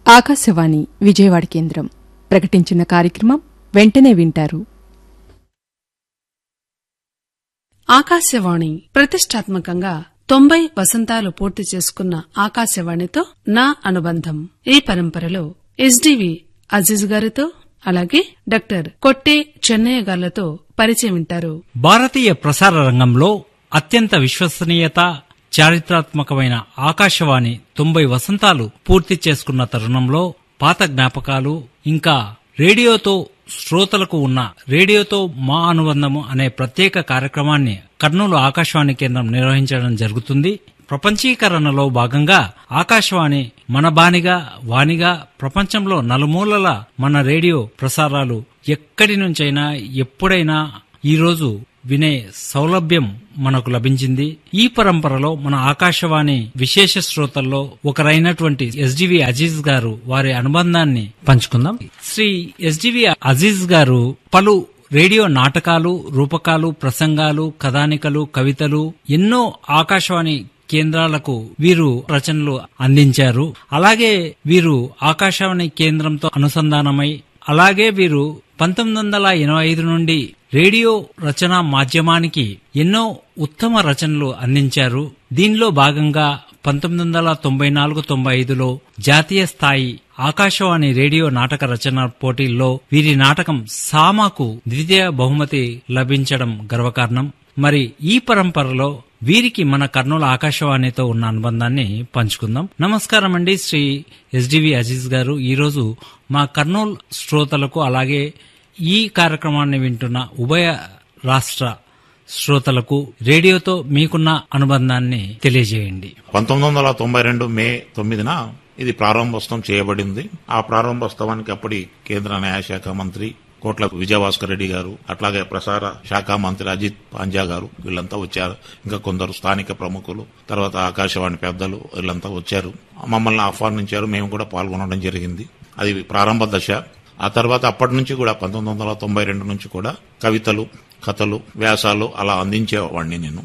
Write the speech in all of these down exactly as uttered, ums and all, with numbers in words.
ఆకాశవాణి విజయవాడ కేంద్రం ప్రకటించిన కార్యక్రమం వెంటనే వింటారు. ఆకాశవాణి ప్రతిష్టాత్మకంగా తొంభై వసంతాలు పూర్తి చేసుకున్న ఆకాశవాణితో నా అనుబంధం ఈ పరంపరలో ఎస్డివి అజీజ్ గారితో అలాగే డాక్టర్ కొట్టే చెన్నయ్య గారితో పరిచయం వింటారు. భారతీయ ప్రసార రంగంలో అత్యంత విశ్వసనీయత, చారిత్రాత్మకమైన ఆకాశవాణి తొంభై వసంతాలు పూర్తి చేసుకున్న తరుణంలో పాత జ్ఞాపకాలు, ఇంకా రేడియోతో శ్రోతలకు ఉన్న రేడియోతో మా అనుబంధము అనే ప్రత్యేక కార్యక్రమాన్ని కర్నూలు ఆకాశవాణి కేంద్రం నిర్వహించడం జరుగుతుంది. ప్రపంచీకరణలో భాగంగా ఆకాశవాణి మన బానిగా వాణిగా ప్రపంచంలో నలుమూలల మన రేడియో ప్రసారాలు ఎక్కడి నుంచైనా ఎప్పుడైనా ఈరోజు వినే సౌలభ్యం మనకు లభించింది. ఈ పరంపరలో మన ఆకాశవాణి విశేష శ్రోతల్లో ఒకరైనటువంటి ఎస్డివి అజీజ్ గారు వారి అనుబంధాన్ని పంచుకుందాం. శ్రీ ఎస్డివి అజీజ్ గారు పలు రేడియో నాటకాలు, రూపకాలు, ప్రసంగాలు, కథానికలు, కవితలు ఎన్నో ఆకాశవాణి కేంద్రాలకు వీరు రచనలు అందించారు. అలాగే వీరు ఆకాశవాణి కేంద్రంతో అనుసంధానమై అలాగే వీరు పంతొమ్మిది వందల ఎనభై ఐదు నుండి రేడియో రచనా మాధ్యమానికి ఎన్నో ఉత్తమ రచనలు అందించారు. దీనిలో భాగంగా పంతొమ్మిది వందల తొంభై నాలుగు తొంభై ఐదులో జాతీయ స్థాయి ఆకాశవాణి రేడియో నాటక రచన పోటీల్లో వీరి నాటకం సామాకు ద్వితీయ బహుమతి లభించడం గర్వకారణం. మరి ఈ పరంపరలో వీరికి మన కర్నూలు ఆకాశవాణితో ఉన్న అనుబంధాన్ని పంచుకుందాం. నమస్కారం అండి శ్రీ ఎస్డివి అజీజ్ గారు. ఈరోజు మా కర్నూలు శ్రోతలకు అలాగే ఈ కార్యక్రమాన్ని వింటున్న ఉభయ రాష్ట్ర శ్రోతలకు రేడియోతో మీకున్న అనుబంధాన్ని తెలియజేయండి. పంతొమ్మిది వందల తొంభై రెండు మే తొమ్మిదిన ఇది ప్రారంభోత్సవం చేయబడింది. ఆ ప్రారంభోత్సవానికి అప్పటి కేంద్ర న్యాయశాఖ మంత్రి కోట్ల విజయభాస్కర్ రెడ్డి గారు, అట్లాగే ప్రసార శాఖ మంత్రి అజిత్ పాంజా గారు వీళ్ళంతా వచ్చారు. ఇంకా కొందరు స్థానిక ప్రముఖులు, తర్వాత ఆకాశవాణి పెద్దలు వీళ్ళంతా వచ్చారు. మమ్మల్ని ఆహ్వానించారు. మేము కూడా పాల్గొనడం జరిగింది. అది ప్రారంభ దశ. ఆ తర్వాత అప్పటి నుంచి కూడా పంతొమ్మిది వందల తొంభై రెండు నుంచి కూడా కవితలు, కథలు, వ్యాసాలు అలా అందించేవాడిని నేను.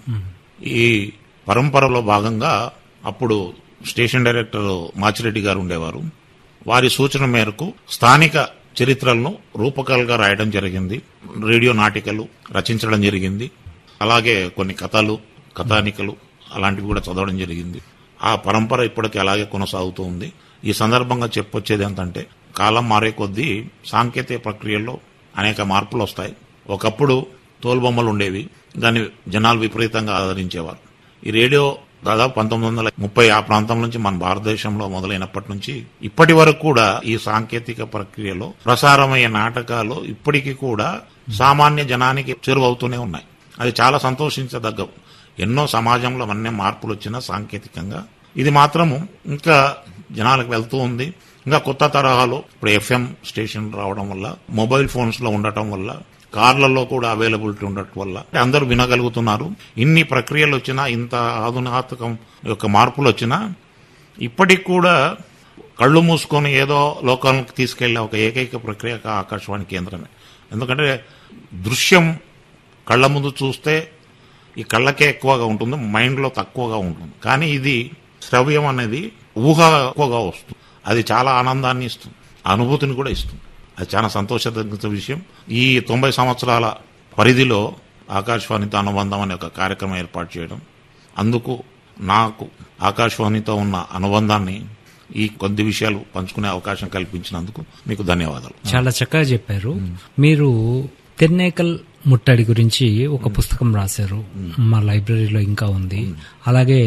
ఈ పరంపరలో భాగంగా అప్పుడు స్టేషన్ డైరెక్టర్ మాచిరెడ్డి గారు ఉండేవారు. వారి సూచన మేరకు స్థానిక చరిత్రలను రూపకాలుగా రాయడం జరిగింది. రేడియో నాటికలు రచించడం జరిగింది. అలాగే కొన్ని కథలు, కథానికలు అలాంటివి కూడా చదవడం జరిగింది. ఆ పరంపర ఇప్పటికీ అలాగే కొనసాగుతూ ఉంది. ఈ సందర్భంగా చెప్పొచ్చేది ఏంటంటే, కాలం మారే కొద్దీ సాంకేతిక ప్రక్రియల్లో అనేక మార్పులు వస్తాయి. ఒకప్పుడు తోలుబొమ్మలు ఉండేవి, దాన్ని జనాలు విపరీతంగా ఆదరించేవారు. ఈ రేడియో దాదాపు పంతొమ్మిది వందల ముప్పై ఆ ప్రాంతం నుంచి మన భారతదేశంలో మొదలైనప్పటి నుంచి ఇప్పటి వరకు కూడా ఈ సాంకేతిక ప్రక్రియలో ప్రసారమయ్యే నాటకాలు ఇప్పటికీ కూడా సామాన్య జనానికి చేరువవుతూనే ఉన్నాయి. అది చాలా సంతోషించదగ్గ. ఎన్నో సమాజంలో అన్ని మార్పులు వచ్చినా సాంకేతికంగా ఇది మాత్రము ఇంకా జనాలకు వెళ్తూ ఉంది. ఇంకా కొత్త తరహాలో ఇప్పుడు ఎఫ్ఎం స్టేషన్ రావడం వల్ల, మొబైల్ ఫోన్స్ లో ఉండటం వల్ల, కార్లలో కూడా అవైలబిలిటీ ఉండటం వల్ల అందరూ వినగలుగుతున్నారు. ఇన్ని ప్రక్రియలు వచ్చినా, ఇంత ఆధునాత్మకం యొక్క మార్పులు వచ్చినా ఇప్పటికి కూడా కళ్ళు మూసుకొని ఏదో లోకాలకు తీసుకెళ్లే ఒక ఏకైక ప్రక్రియ ఆకాశవాణి కేంద్రమే. ఎందుకంటే దృశ్యం కళ్ళ ముందు చూస్తే ఈ కళ్ళకే ఎక్కువగా ఉంటుంది, మైండ్ లో తక్కువగా ఉంటుంది. కానీ ఇది శ్రవ్యం అనేది ఊహ ఎక్కువగా వస్తుంది. అది చాలా ఆనందాన్ని ఇస్తుంది, అనుభూతిని కూడా ఇస్తుంది. అది చాలా సంతోషదగ్గ విషయం. ఈ తొంభై సంవత్సరాల పరిధిలో ఆకాశవాణితో అనుబంధం అనే ఒక కార్యక్రమం ఏర్పాటు చేయడం, అందుకు నాకు ఆకాశవాణితో ఉన్న అనుబంధాన్ని ఈ కొద్ది విషయాలు పంచుకునే అవకాశం కల్పించినందుకు మీకు ధన్యవాదాలు. చాలా చక్కగా చెప్పారు. మీరు తెన్నేకల్ ముట్టడి గురించి ఒక పుస్తకం రాశారు, మా లైబ్రరీలో ఇంకా ఉంది. అలాగే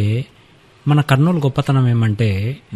మన కర్నూలు గొప్పతనం ఏమంటే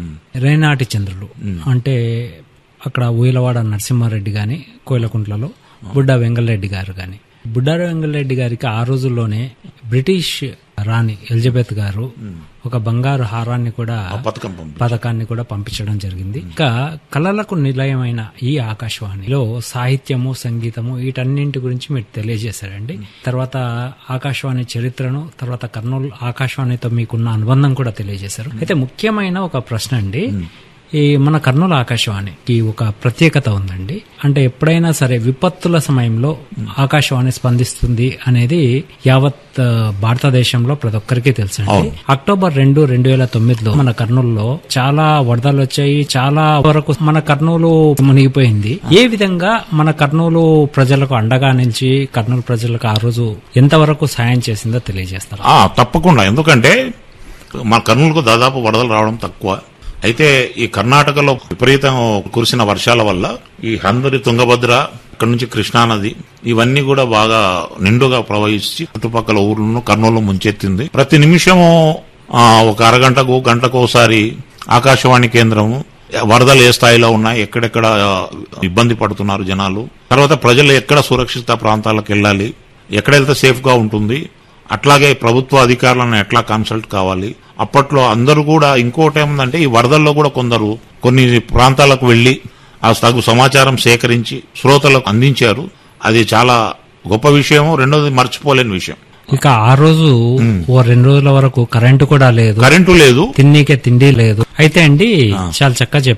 రేనాటి చంద్రులు, అంటే అక్కడ ఊయలవాడ నరసింహారెడ్డి గాని, కోయిలకుంట్లలో బుడ్డా వెంగళరెడ్డి గారు గాని. బుడ్డా వెంగళరెడ్డి గారికి ఆ రోజుల్లోనే బ్రిటిష్ రాణి ఎలిజబెత్ గారు ఒక బంగారు హారాన్ని కూడా పథకాన్ని కూడా పంపించడం జరిగింది. ఇంకా కళలకు నిలయమైన ఈ ఆకాశవాణిలో సాహిత్యము, సంగీతము వీటన్నింటి గురించి మీరు తెలియజేశారండి. తర్వాత ఆకాశవాణి చరిత్రను, తర్వాత కర్నూలు ఆకాశవాణితో మీకున్న అనుబంధం కూడా తెలియజేశారు. అయితే ముఖ్యమైన ఒక ప్రశ్న అండి, ఈ మన కర్నూలు ఆకాశవాణికి ఒక ప్రత్యేకత ఉందండి. అంటే ఎప్పుడైనా సరే విపత్తుల సమయంలో ఆకాశవాణి స్పందిస్తుంది అనేది యావత్ ఆ, భారతదేశంలో ప్రతి ఒక్కరికి తెలుసండి. అక్టోబర్ రెండు రెండు వేల తొమ్మిదిలో మన కర్నూలులో చాలా వరదలు వచ్చాయి. చాలా వరకు మన కర్నూలు మునిగిపోయింది. ఏ విధంగా మన కర్నూలు ప్రజలకు అండగా నిలిచి కర్నూలు ప్రజలకు ఆ రోజు ఎంతవరకు సాయం చేసిందో తెలియజేస్తారు. ఆ, తప్పకుండా. ఎందుకంటే మన కర్నూలుకు దాదాపు వరదలు రావడం తక్కువ. అయితే ఈ కర్ణాటకలో విపరీతం కురిసిన వర్షాల వల్ల ఈ హందరి, తుంగభద్ర, ఇక్కడ నుంచి కృష్ణానది ఇవన్నీ కూడా బాగా నిండుగా ప్రవహించి చుట్టుపక్కల ఊర్లను కర్నూలు ముంచెత్తింది. ప్రతి నిమిషము ఆ, ఒక అరగంటకు గంటకు ఒకసారి ఆకాశవాణి కేంద్రము వరదలు ఏ స్థాయిలో ఉన్నాయి, ఎక్కడెక్కడ ఇబ్బంది పడుతున్నారు జనాలు, తర్వాత ప్రజలు ఎక్కడ సురక్షిత ప్రాంతాలకు వెళ్ళాలి, ఎక్కడ వెళ్తే సేఫ్ గా ఉంటుంది, అట్లాగే ప్రభుత్వ అధికారులను ఎట్లా కన్సల్ట్ కావాలి. అప్పట్లో అందరూ కూడా ఇంకోటి ఏముందంటే ఈ వరదల్లో కూడా కొందరు కొన్ని ప్రాంతాలకు వెళ్లి ఆ తగు సమాచారం సేకరించి శ్రోతలకు అందించారు. అది చాలా గొప్ప విషయం. రెండోది మర్చిపోలేని విషయం. ఇక ఆ రోజు ఓ రెండు రోజుల వరకు కరెంటు కూడా లేదు, కరెంటు లేదు, తిన్నీకే తిండి లేదు. అయితే అండి చాలా చక్కగా